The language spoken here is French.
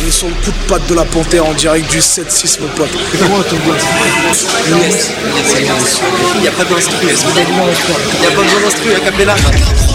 est sur le coup de patte de la Panthère en direct du 7-6 mon pote. C'est comment ton voix? Il n'y a pas d'instru. Il n'y a pas besoin d'instru. A cappella.